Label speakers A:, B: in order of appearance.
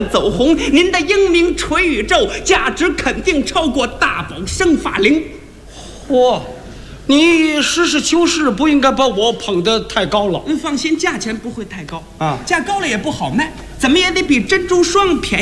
A: 走红，您的英名垂宇宙，价值肯定超过大宝生发灵。
B: 嚯，你实事求是，不应该把我捧得太高了。
A: 放心，价钱不会太高
B: 啊，
A: 价高了也不好卖，怎么也得比珍珠霜便宜。